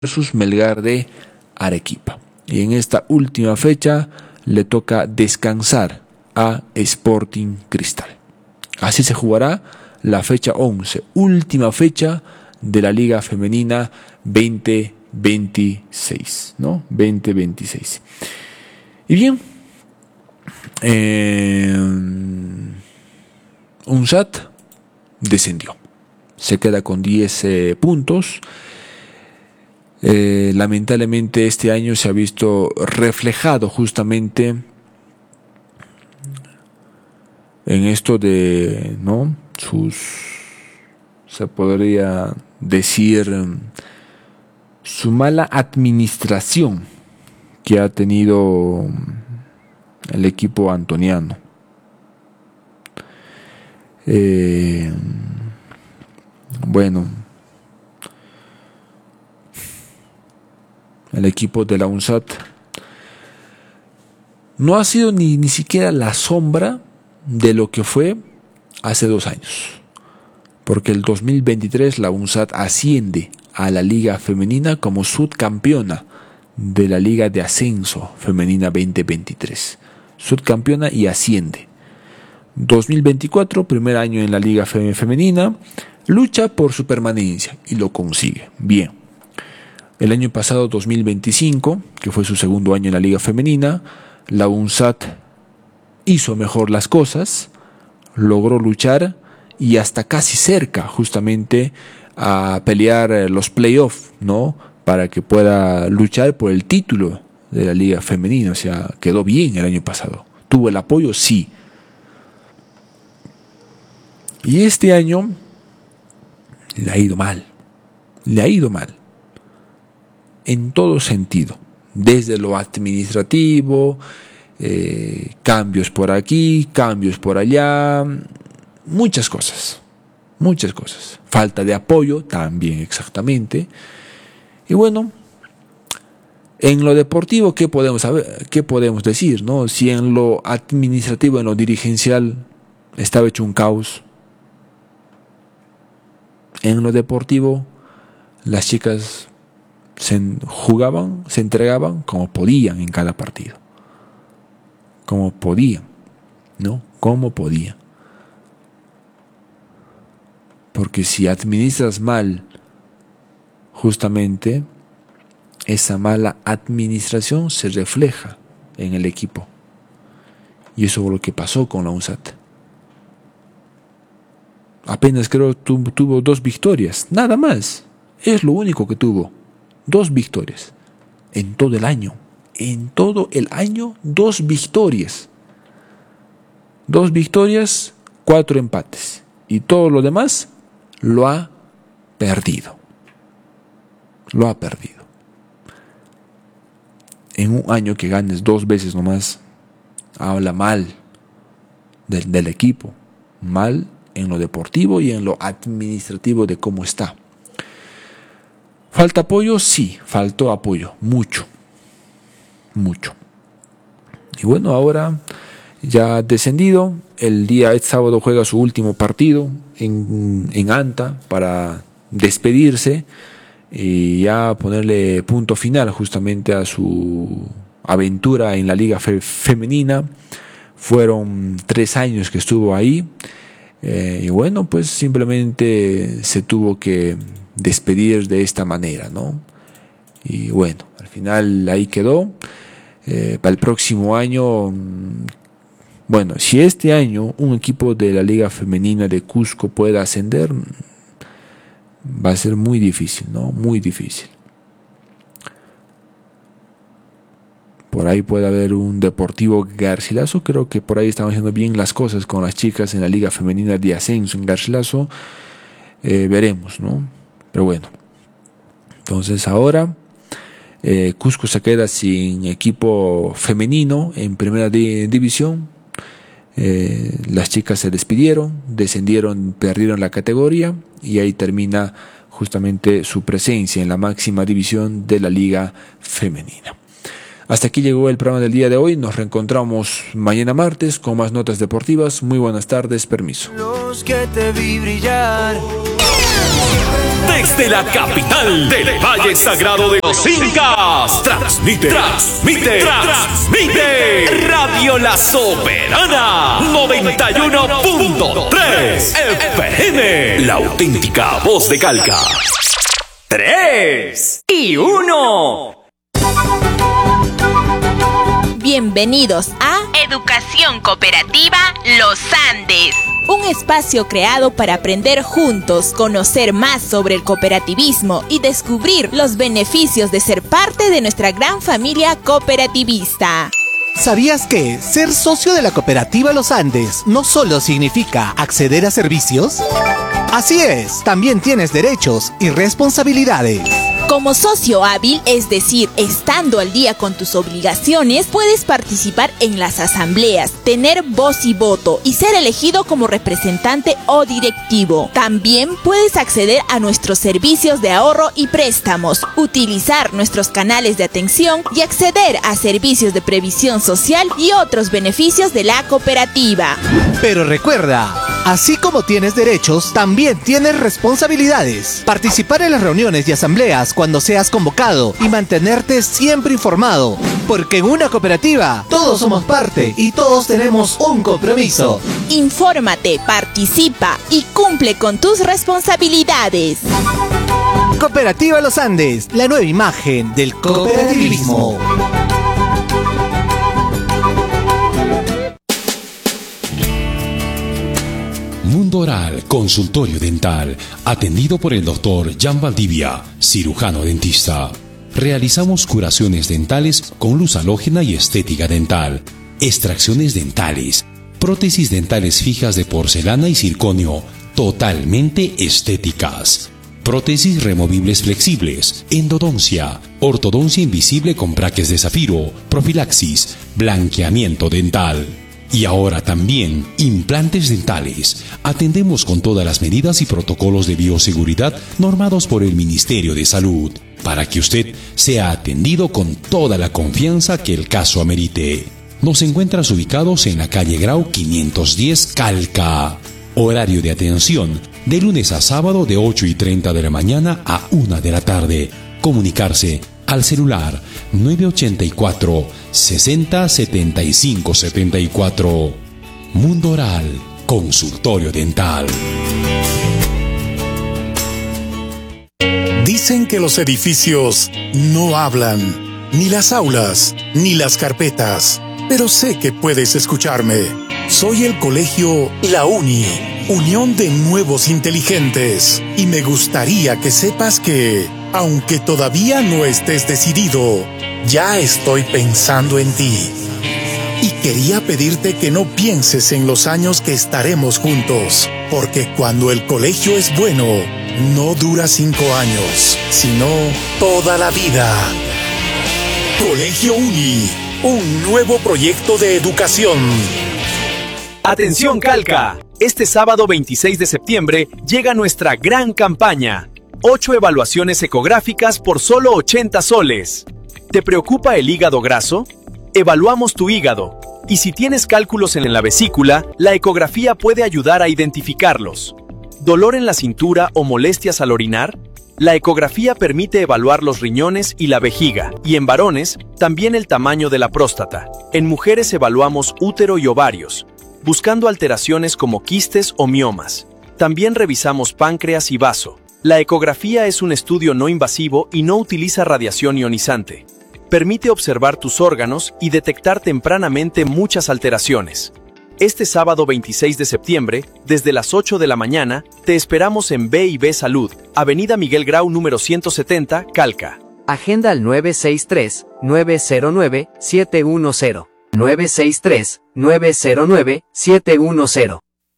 versus Melgar de Arequipa. Y en esta última fecha le toca descansar a Sporting Cristal. Así se jugará la fecha 11, última fecha de la Liga Femenina 2026, ¿no? 2026. Y bien, UNSAT descendió. Se queda con 10 puntos. Lamentablemente este año se ha visto reflejado justamente en esto de, ¿no?, se podría decir, su mala administración que ha tenido el equipo antoniano. Bueno, el equipo de la UNSAT no ha sido ni siquiera la sombra de lo que fue hace 2 años, porque el 2023 la UNSAT asciende a la Liga Femenina como subcampeona de la Liga de Ascenso Femenina 2023, subcampeona y asciende. 2024, primer año en la Liga Femenina, lucha por su permanencia y lo consigue. Bien. El año pasado, 2025, que fue su segundo año en la Liga Femenina, la UNSAT hizo mejor las cosas, logró luchar y hasta casi cerca justamente a pelear los playoffs, ¿no?, para que pueda luchar por el título de la Liga Femenina. O sea, quedó bien el año pasado. ¿Tuvo el apoyo? Sí. Y este año le ha ido mal. Le ha ido mal. En todo sentido. Desde lo administrativo, cambios por aquí, cambios por allá, muchas cosas. Falta de apoyo también, exactamente. Y bueno, en lo deportivo, ¿qué podemos decir, no? Si en lo administrativo, en lo dirigencial, estaba hecho un caos, en lo deportivo, las chicas se entregaban como podían en cada partido. Como podían, ¿no? Como podían. Porque si administras mal, justamente, esa mala administración se refleja en el equipo. Y eso es lo que pasó con la UNSAT. Apenas creo tuvo 2 victorias, nada más. Es lo único que tuvo. 2 victorias. En todo el año. 2 victorias. 2 victorias, 4 empates. Y todo lo demás lo ha perdido. En un año que ganes 2 veces nomás, habla mal del equipo. Mal en lo deportivo y en lo administrativo de cómo está. ¿Falta apoyo? Sí, faltó apoyo, mucho. Y bueno, ahora ya descendido, el sábado juega su último partido en Anta para despedirse y ya ponerle punto final justamente a su aventura en la Liga Femenina. Fueron 3 años que estuvo ahí. Y bueno, pues simplemente se tuvo que despedir de esta manera, ¿no? Y bueno, al final ahí quedó. Para el próximo año, bueno, si este año un equipo de la Liga Femenina de Cusco puede ascender, va a ser muy difícil, ¿no? Muy difícil. Por ahí puede haber un Deportivo Garcilaso. Creo que por ahí están haciendo bien las cosas con las chicas en la Liga Femenina de Ascenso en Garcilaso. Veremos, ¿no? Pero bueno. Entonces ahora Cusco se queda sin equipo femenino en primera división. Las chicas se despidieron, descendieron, perdieron la categoría y ahí termina justamente su presencia en la máxima división de la Liga Femenina. Hasta aquí llegó el programa del día de hoy. Nos reencontramos mañana martes con más notas deportivas. Muy buenas tardes, permiso. Los que te vi brillar. Desde la capital del Valle Sagrado de los Incas, transmite Radio La Soberana 91.3 FM, la auténtica voz de Calca. 3 y 1. Bienvenidos a Educación Cooperativa Los Andes. Un espacio creado para aprender juntos, conocer más sobre el cooperativismo y descubrir los beneficios de ser parte de nuestra gran familia cooperativista. ¿Sabías que ser socio de la cooperativa Los Andes no solo significa acceder a servicios? Así es, también tienes derechos y responsabilidades. Como socio hábil, es decir, estando al día con tus obligaciones, puedes participar en las asambleas, tener voz y voto y ser elegido como representante o directivo. También puedes acceder a nuestros servicios de ahorro y préstamos, utilizar nuestros canales de atención y acceder a servicios de previsión social y otros beneficios de la cooperativa. Pero recuerda, así como tienes derechos, también tienes responsabilidades. Participar en las reuniones y asambleas cuando seas convocado y mantenerte siempre informado, porque en una cooperativa todos somos parte y todos tenemos un compromiso. Infórmate, participa y cumple con tus responsabilidades. Cooperativa Los Andes, la nueva imagen del cooperativismo. Mundo Oral, consultorio dental, atendido por el Dr. Jan Valdivia, cirujano dentista. Realizamos curaciones dentales con luz halógena y estética dental, extracciones dentales, prótesis dentales fijas de porcelana y circonio, totalmente estéticas. Prótesis removibles flexibles, endodoncia, ortodoncia invisible con braques de zafiro, profilaxis, blanqueamiento dental. Y ahora también implantes dentales. Atendemos con todas las medidas y protocolos de bioseguridad normados por el Ministerio de Salud, para que usted sea atendido con toda la confianza que el caso amerite. Nos encuentras ubicados en la calle Grau 510 Calca. Horario de atención de lunes a sábado de 8:30 de la mañana a 1 de la tarde. Comunicarse al celular 984 60 75 74. Mundo Oral, consultorio dental. Dicen que los edificios no hablan, ni las aulas, ni las carpetas, pero sé que puedes escucharme. Soy el colegio La Uni, Unión de Nuevos Inteligentes, y me gustaría que sepas que, aunque todavía no estés decidido, ya estoy pensando en ti. Y quería pedirte que no pienses en los años que estaremos juntos, porque cuando el colegio es bueno, no dura 5 años, sino toda la vida. Colegio Uni, un nuevo proyecto de educación. Atención Calca, este sábado 26 de septiembre llega nuestra gran campaña. 8 evaluaciones ecográficas por solo 80 soles. ¿Te preocupa el hígado graso? Evaluamos tu hígado. Y si tienes cálculos en la vesícula, la ecografía puede ayudar a identificarlos. ¿Dolor en la cintura o molestias al orinar? La ecografía permite evaluar los riñones y la vejiga, y en varones, también el tamaño de la próstata. En mujeres evaluamos útero y ovarios, buscando alteraciones como quistes o miomas. También revisamos páncreas y vaso. La ecografía es un estudio no invasivo y no utiliza radiación ionizante. Permite observar tus órganos y detectar tempranamente muchas alteraciones. Este sábado 26 de septiembre, desde las 8 de la mañana, te esperamos en B&B Salud, Avenida Miguel Grau número 170, Calca. Agenda al 963-909-710. 963-909-710.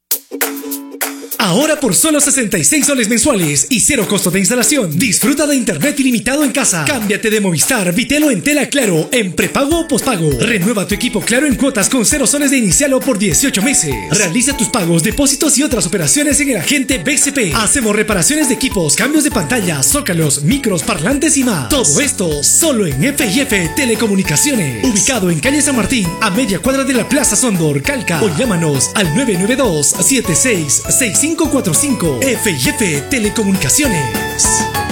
Ahora por solo 66 soles mensuales y 0 costo de instalación. Disfruta de internet ilimitado en casa. Cámbiate de Movistar, Vitelo en tela Claro, en prepago o pospago. Renueva tu equipo Claro en cuotas con 0 soles de inicial o por 18 meses. Realiza tus pagos, depósitos y otras operaciones en el agente BCP. Hacemos reparaciones de equipos, cambios de pantalla, zócalos, micros, parlantes y más. Todo esto solo en F&F Telecomunicaciones. Ubicado en calle San Martín, a media cuadra de la Plaza Sondor, Calca. O llámanos al 992-7665 545. F&F Telecomunicaciones.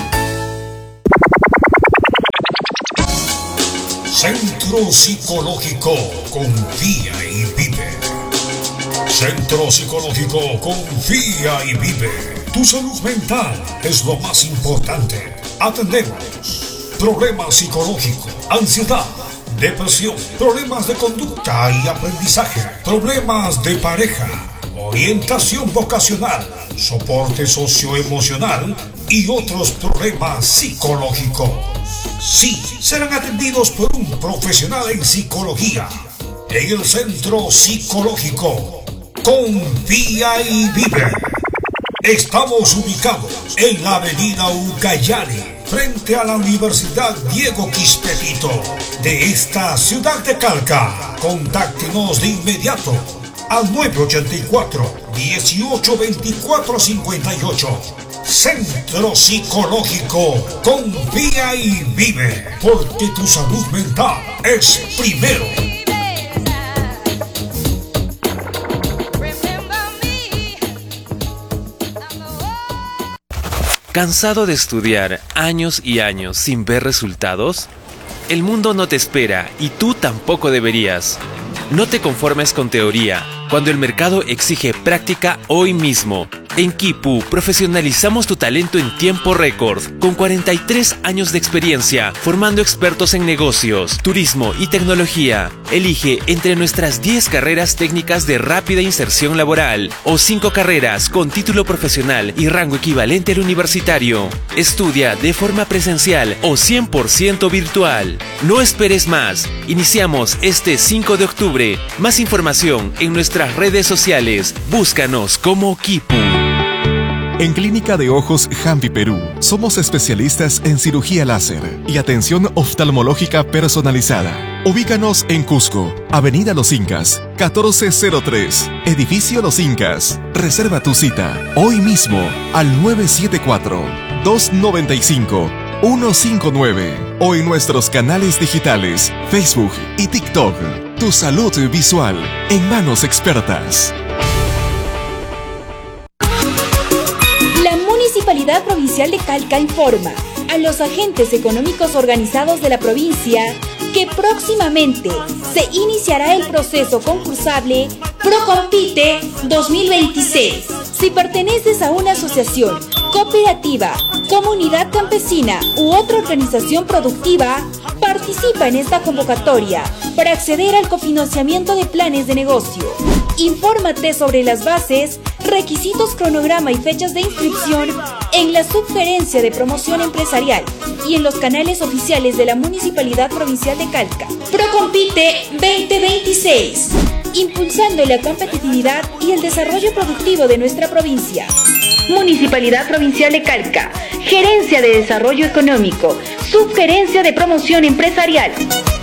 Centro Psicológico Confía y Vive. Centro Psicológico Confía y Vive. Tu salud mental es lo más importante. Atendemos problemas psicológicos, ansiedad, depresión, problemas de conducta y aprendizaje, problemas de pareja, orientación vocacional, soporte socioemocional y otros problemas psicológicos. Sí, serán atendidos por un profesional en psicología en el Centro Psicológico Confía y Vive. Estamos ubicados en la avenida Ucayali, frente a la Universidad Diego Quispetito de esta ciudad de Calca. Contáctenos de inmediato al 984-1824-58. Centro Psicológico Confía y Vive, porque tu salud mental es primero. ¿Cansado de estudiar años y años sin ver resultados? El mundo no te espera y tú tampoco deberías. No te conformes con teoría, cuando el mercado exige práctica hoy mismo. En Kipu profesionalizamos tu talento en tiempo récord, con 43 años de experiencia, formando expertos en negocios, turismo y tecnología. Elige entre nuestras 10 carreras técnicas de rápida inserción laboral o 5 carreras con título profesional y rango equivalente al universitario. Estudia de forma presencial o 100% virtual. No esperes más. Iniciamos este 5 de octubre. Más información en nuestras redes sociales. Búscanos como Kipu. En Clínica de Ojos Jampi Perú, somos especialistas en cirugía láser y atención oftalmológica personalizada. Ubícanos en Cusco, Avenida Los Incas, 1403, Edificio Los Incas. Reserva tu cita hoy mismo al 974-295-159 o en nuestros canales digitales, Facebook y TikTok. Tu salud visual en manos expertas. Municipalidad Provincial de Calca informa a los agentes económicos organizados de la provincia que próximamente se iniciará el proceso concursable Procompite 2026. Si perteneces a una asociación, cooperativa, comunidad campesina u otra organización productiva, participa en esta convocatoria para acceder al cofinanciamiento de planes de negocio. Infórmate sobre las bases, requisitos, cronograma y fechas de inscripción en la Subgerencia de Promoción Empresarial y en los canales oficiales de la Municipalidad Provincial de Calca. Procompite 2026, impulsando la competitividad y el desarrollo productivo de nuestra provincia. Municipalidad Provincial de Calca, Gerencia de Desarrollo Económico, Subgerencia de Promoción Empresarial.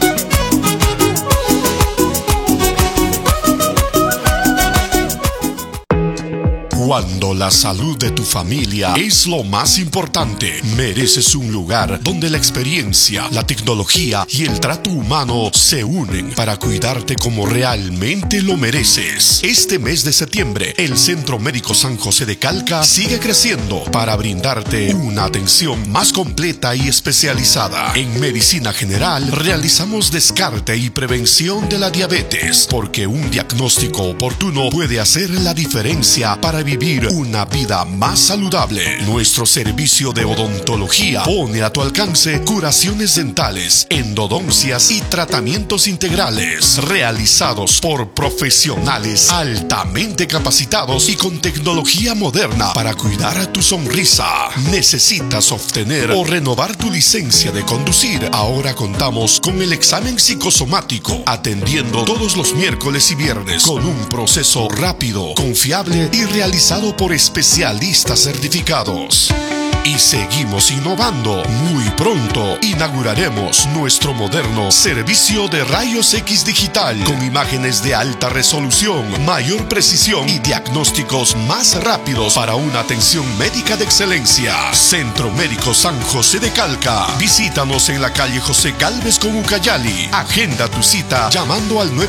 Cuando la salud de tu familia es lo más importante, mereces un lugar donde la experiencia, la tecnología y el trato humano se unen para cuidarte como realmente lo mereces. Este mes de septiembre, el Centro Médico San José de Calca sigue creciendo para brindarte una atención más completa y especializada. En medicina general, realizamos descarte y prevención de la diabetes, porque un diagnóstico oportuno puede hacer la diferencia para vivir una vida más saludable. Nuestro servicio de odontología pone a tu alcance curaciones dentales, endodoncias y tratamientos integrales realizados por profesionales altamente capacitados y con tecnología moderna para cuidar a tu sonrisa. ¿Necesitas obtener o renovar tu licencia de conducir? Ahora contamos con el examen psicosomático, atendiendo todos los miércoles y viernes con un proceso rápido, confiable y realizado por especialistas certificados. Y seguimos innovando. Muy pronto inauguraremos nuestro moderno servicio de rayos X digital con imágenes de alta resolución, mayor precisión y diagnósticos más rápidos para una atención médica de excelencia. Centro Médico San José de Calca. Visítanos en la calle José Gálvez con Ucayali. Agenda tu cita llamando al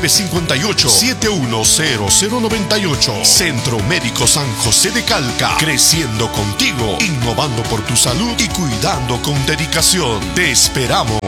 958-710098. Centro Médico San José de Calca. Creciendo contigo, innovando por tu salud y cuidando con dedicación. Te esperamos.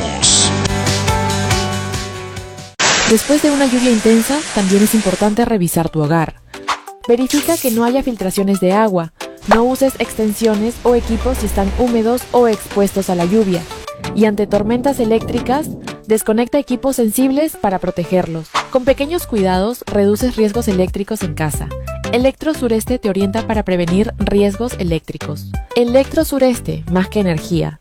Después de una lluvia intensa, también es importante revisar tu hogar. Verifica que no haya filtraciones de agua. No uses extensiones o equipos si están húmedos o expuestos a la lluvia. Y ante tormentas eléctricas, desconecta equipos sensibles para protegerlos. Con pequeños cuidados, reduces riesgos eléctricos en casa. Electro Sureste te orienta para prevenir riesgos eléctricos. Electro Sureste, más que energía.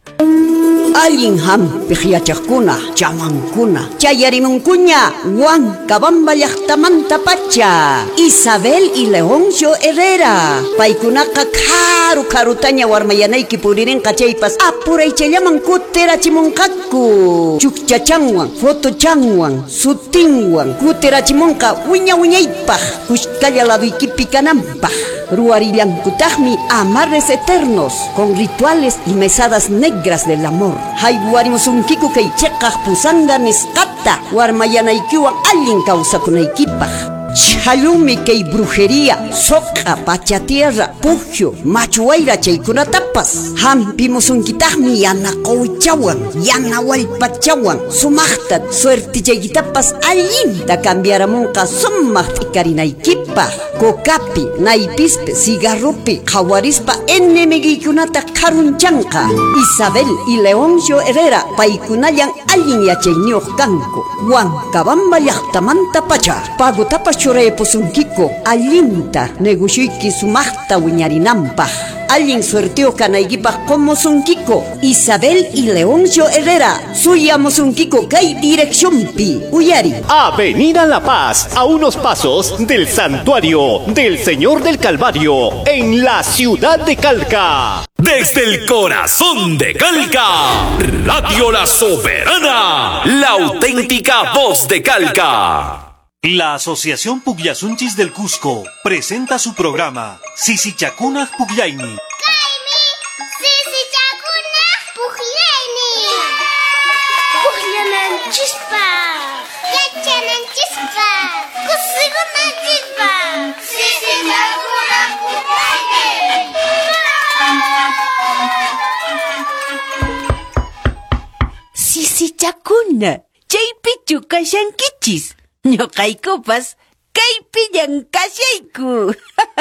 Alguien ham pijiachakuna, chamancuna, chayarimuncuña, Juan Cabamba Yachtamanta Pacha, Isabel y Leoncio Herrera, Paikunaka Karu Karutaña Warmayanaiki Puriren Cachaipas, Apuray Chayaman Kutera Chimonkaku, Chukchachangwan, Fotochanguan, Sutingwan, Kutera Chimonka, Uña Uñaipa, Kushkaya la Vikipicanampa. Ruarillan Kutahmi, amarres eternos, con rituales y mesadas negras del amor. Hayguarimusunkiku keichekaj pusanga neskata, warmayanaikiwan alguien causa kunaikipaj. Chalumi kei brujería, soca, pachatierra, pugio, machuaira chaykunatapas. Hampimusunkitahmi yanakouchawan, yanawalpachawan, sumachtat, suerte chaykitapas allinta cambiaramunqa summaqti karinaykipaj. Kokapi, naipispe, cigarrupi, jawarispa enemigiykunata karunchanqa. Isabel y Leoncio Herrera, paykunayan allin yachayniyuq kanku. Huancabamba llaqtamanta pacha, pagutapas churaypusunkiko, allinta negosyuyki sumaqta wiñarinampaq. Alguien suerteo canaygipaq como sunkiko. Isabel y Leoncio Herrera, suyamusunkiko kay dirección pi. Uyari. Avenida La Paz, a unos pasos del Santuario del Señor del Calvario, en la ciudad de Calca. Desde el corazón de Calca, Radio La Soberana, la auténtica voz de Calca. La Asociación Pugliasunchis del Cusco presenta su programa Sisichakunaj Pugliayni. ¡Kaimi! ¡Sisichakunaj Pugliayni! ¡Pugliananchispa! ¡Yachananchispa! ¡Kusigunachispa! ¡Sisichakunaj Pugliayni! Sisichakuna, chaypichu kashankichis. Ñoqaykupas kaypi llankashayku.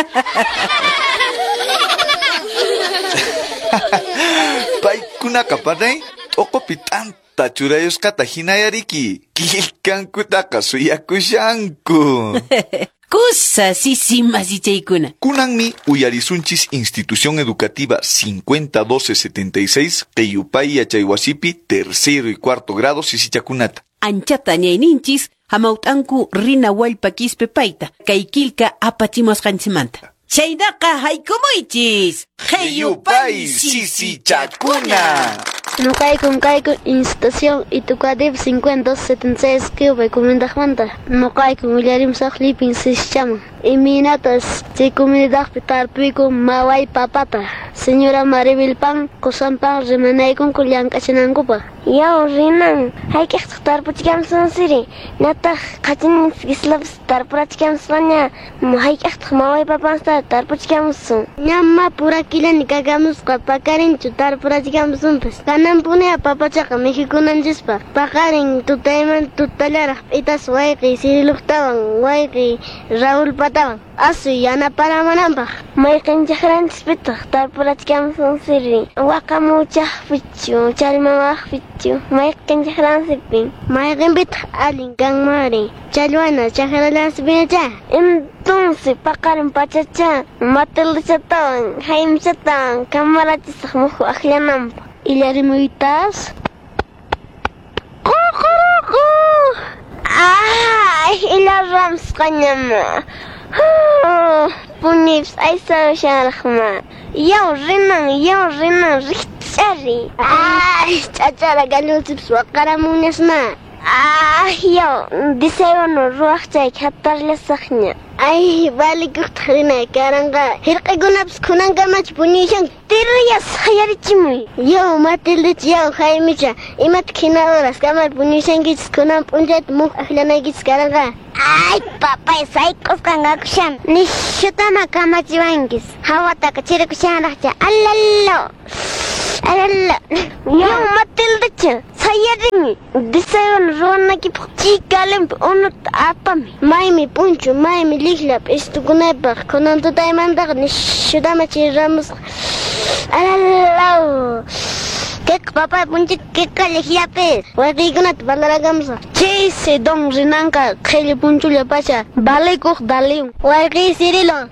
Paykunaqa panay t'uqupi t'anta churayusqata hinayariki qillqankutaqa suyakushanku. Kusa sisimaschaykuna. Kunanmi uyarisunchis Institución Educativa 501276 Qeyupay yachaywasipi tercero y cuarto grado sisichakunata. Anchata ñayninchis hamawt'anku rina wallpa kispe payta kay kilka apachimusqanchimanta. Chaynaqa haykumuychis. Qeyupay sisichakuna. Nuqayku Institución Educativa 5076 Qeyupay comunidadmanta. Nuqayku willarimusaq llipin sisichaman. Iminatas chay comunidadpi tarpuyku maway papata. Señora Maribel Pan kusampan rimanaykunku llank'achinankupaq. Yaw rinan hayk'aqtaq tarpuchikamusunsiri. Nataq qachinin gislapas tarpurachikamuspaña hayk'aqtaq maway papansta tarpuchikamusun. Ñama purakillani kakamusqa pakarinchu tarpurachikamusunpas. Kanan punia papachaqa mijikunanchikpa paqarin tutayman tutallaraq itas wayqi Siriluqtawan wayqi Raúl Patawan asu yanaparamananpaq mayqinchaqranchispitaq tarpurachikamusunsiri waqamuchaqpichu challmamaqpichu mayqinchaqranchikpi mayqinpitaq allin kanmari challwana chaqrallansipinacha. Entonces paqarin pachacha matilishatawan haymchatawan kamarachisaq muhu aqllananpaq. Illarimuytas ¡Cucurucu! ¡Ay! Ilarramsqañama. puñips aysa sharkhma. Yaw rinan richari. Ay, chachara galusips waqaramuñasna. Ay, yaw deseo no ruaqchay khatarlasaqña. Ay, vale kuqtarina karanga. Hirqigunaps kunankamach puñishan tiriyas hayarichimuy. Yaw Matilde yaw Jaimicha. Imat khinadoras kamar puñishankis kunan punjat muk ahlanaykis karanga. Ay, papay saykos kangakushan. Nishutama kamachiwankis. Hawataka chirikushanraqcha. Allallo. Yaw Matilde sayadimi. Deseon ruanaki chikalimp unut apami. Maymi punchu, maymi liklap istukunaypaq kunantutaymantaq nishutama chiriramusqa. Allallo. Kek papay punchik kekka liklapis. Wayqiykunata balarakamusqa. Chaysi don rinanqa qhilli punchulla pacha. Balaykuq daliun. Wayqiy Cirilo.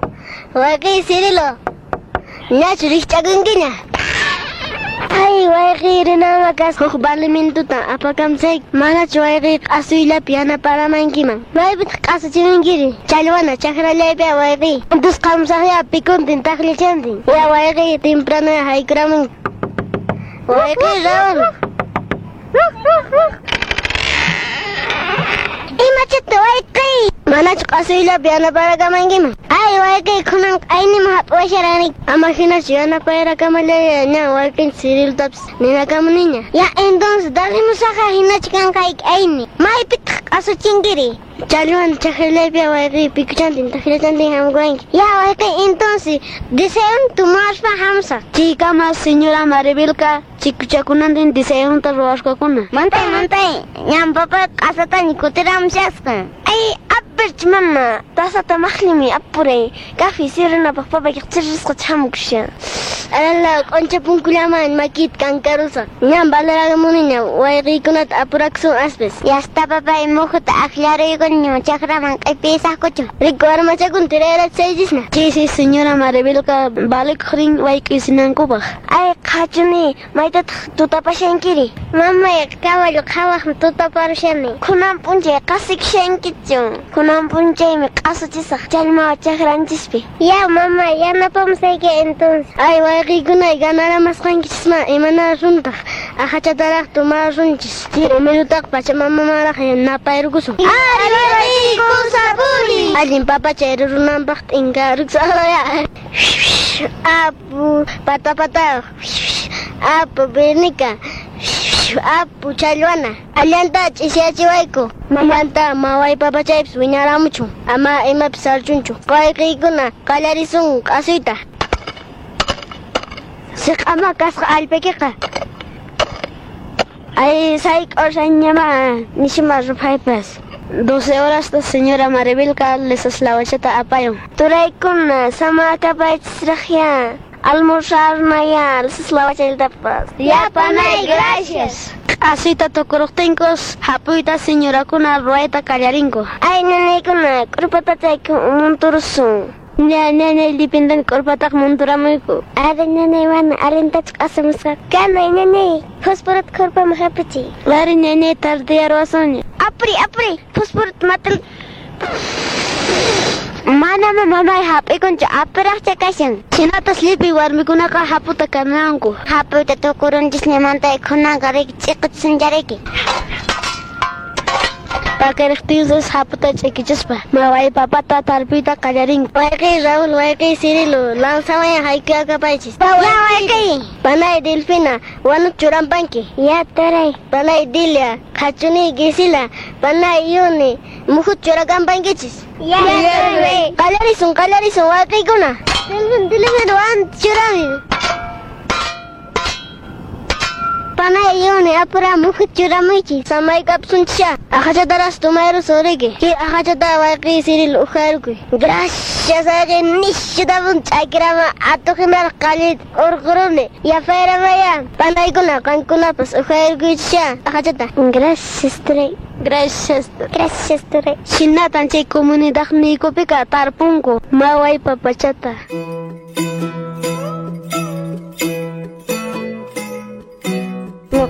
Ñachu rikchakunkiña. Ay, wayqiy rinamakas huk balimintuta apakamsayk. Manachu wayqiy q'asuyllapi yanaparamankiman. Maypitaq q'asuchimunkiri. Challwana chakrallaypi wayqiy. Entonces qamsaqya pikuntin taqllichantin. Ya wayqiy temprano haykuramun. Wayqiy Raúl. Imachata wayqiy. Manachu q'asuyllapi yanaparamankiman. Ay, wayqiy kunan aynima hap'uwasharani. Imaginachu yanapayarakamallaya ña wayqiy Ciriltapas ninakamuniña. Ya entonces dalimusaqa hinachikankayki ayni. Maypitaq q'asuchinkiri. Challwan chakrallaypi wayqiy pikuchantin taqllichantin hamkuranki. Ya wayqiy entonces deseon tumarpa hamsa. Chikama señora Maribelka chikuchakunantin deseonta ruwashkakuna. Mantay. Ñan papa q'asatani kutiramushasqa. Ay, apirch mama. Tasata maqlimi apuray. Kafi sirinapaq papayki chirisqa chamukusha. Alala q'uncha punkullaman makit kankarusa. Ñan balarakamuniña wayqiykunata apuraksun aspes. Yasta papay muhuta aklaraykunña chakraman q'ipiyasaqkuchu. Riku armachakun tirayrachaysisna. Chaysi señora Maribelka balikuqrin wayq'isinankupaq. Ay, qhachuni maytataq tutapashankiri. Mamay caballo qhawaqmi tutaparushani. Kunan p'unchay qasikishankichu. Kunan p'unchaymi q'asuchisaq challmawa chakranchishpi. Ya mamay yanapamusayki entonces. Ay, wayqiykuna ganaramasqankichisma imana runtaq. Ahachataraq tumarunchis. Umirutaq pachamamamaraq napayrukusun. Ariwaykusapuni. Allin papa chayrurunanpaq t'inkaruksaqlaya. Apu patapata. Apu Bernica. Apu Challwana. Allanta ch'isyachiwayku. Mamanta maway papachaypis wiñaramuchu. Ama imapis sarchunchu. Wayqiykuna qalarisun q'asuyta. Siq'ama kasqa allpikiqa. Ay, sayk'ursañama nishima rupaypas. 12 horas la señora Maribelka lesaslawachata apayun. Turaykuna samakapaychisraqya. Almorzarnaya lesaslawachaytapas. Ya panay, gracias. Asita tokuruqtinkos hapuyta señorakuna ruayta kallarinku. Ay, nanaykuna qurpatachayku munturusun. Nanay lipindan qurpataq munturamuyku. Ari nanay wana arintach q'asamusqa. Kanay nanay fosforat qurpama hapichiy. Ari nanay tardiyarwasuña. Apri fosforat matal. Manama mamay hap'ikuncha apiraqcha kashan. Chinatas lipi warmikunaqa haputa kananku. Hapuyta tukurunchikñamanta kunanqa riki ch'iqichisunllariki. Pakariqtisos haputa ch'ikichispa. Maway papata talpita qallarinku. Wayqiy Raúl, wayqiy Cirilo, lanzawaya hayk'akapaychis. Ya wayqiy. Panay Delfina, wanu churampanki. Ya taray. Panay Dilia, qhachuni Gisila, panay Yuni, muhut churakampankichis. Ya taray. Qalarisun wayqiykuna. Delfina wan churami. Panay Yuni apura muhut churamuchi. Samay kapsuncha. Ajachataras tumayru soriki. Ki ajachata wayqiy Cirilo ujarku. Gracias a que nishutapun chaykirama atujinar qalit urqurumne. Ya fayramaya. Panaykuna qankunapas ujarkucha. Ajachata. Gracias Ture. Shinatan chay comunidad nikupika tarpunku. Maway papachata.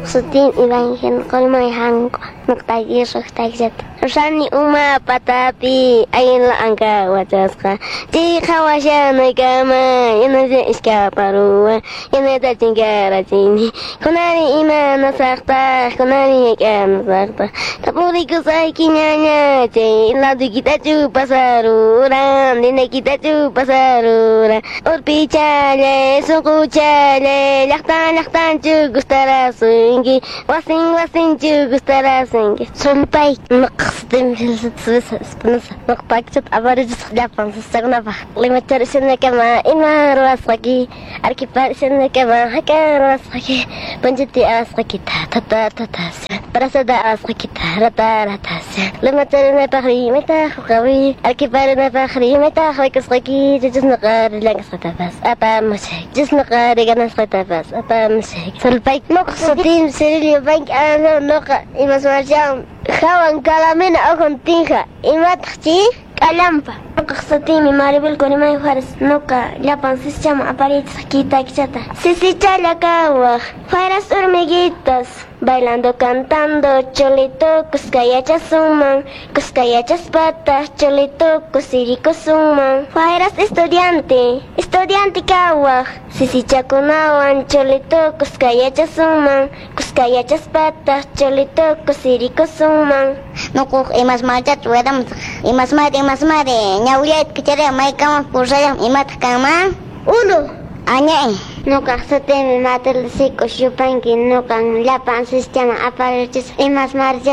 Maqsutin ibangen kolmay hanko. Naqtagir raqtagjat. Rani uma patapi ayin la angka wajaska. Ji khawasha naikama yanaje iskaparu. Yanada jingara jini. Konari ima nasakta. Konari ikan nasakta. Tapuri kusai kinyanya. Ji ladu kita cu pasaruran. Dine kita cu pasaruran. Urpi chale, suku chale. Laktan cu gustara sungi. Wasing cu gustara sungi. Sulpai naqsdim hilsat naqpakchat abarajis khilafan sagnaba. Lima charisna kama ima rasqaki. Arkipar sna kama haka rasqaki. Panjati asqaki tata. Parasada asqaki rata. Lima charina pakhri meta khawi. Arkipar na pakhri meta khwikasqaki. Jisna qar langasqata bas. Apa masik. Jisna qar ganasqata bas. Apa masik. Sulpai naqsdim sirili bank ana noqa ima swarjam. Jawan calamena o continja y matchi calampa. Qaqsatimi maribel konimay faras nuka llapan sischama aparietas quita quita. Sisicha kawa faras hormiguitas bailando cantando cholito cuscayachas suman cuscayachas patas cholito cusirico suman. Faras estudiante kawa sisicha kunawan cholito cuscayachas suman cuscayachas patas cholito cusirico suman. Nukuq imas marchat wedam imas mare ñawiyat kichara maykama pursayam imata kama uno añay nuka satemi matel siko shupanki nuka llapan sistema aparechis imas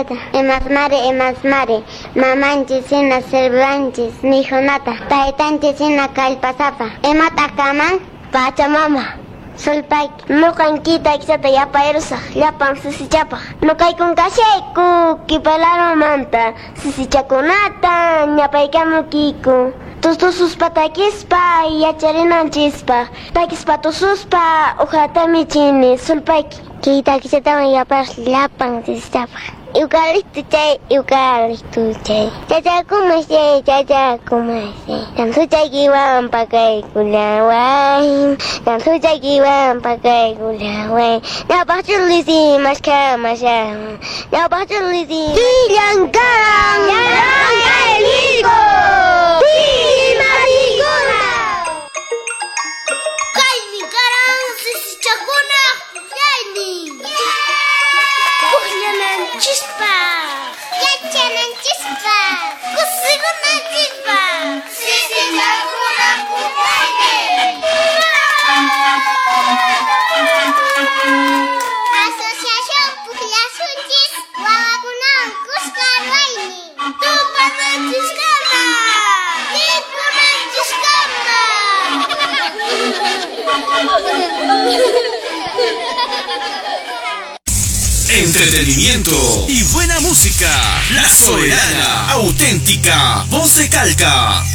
mare mamanchis sina servanchis mijunata taytanchis sina kallpasapa imata kama pachamama Sulpai, nukan kita kisata yapairusa, llapan sisichapa. Nukai kun kashayku, kipalaro manta, sisichakunata, ñapaikamu kiku. Tusus patakispa, yacharinan-chispa, takispa tususpa, ujatami chini, sulpai. Kita kisata yapar llapan sisichapa. Eucalipto chay. Chacha kumase. Tansu chay kiwan pakai gulawain. Napah chulisi maska masya. Napah chulisi. Dilangkarang. Yarang eligo. Dimariguna. Kaini karang sisi chakuna. Yaini. Chispa. Kusiguna chispa. Sisi chakuna kukaini. Asociación Pugliasun Chis Wawakunan Kuskarwaini. Tupanan Chiskama. Nikunan Chiskama. Entretenimiento y buena música. La Soberana, auténtica voz de Calca.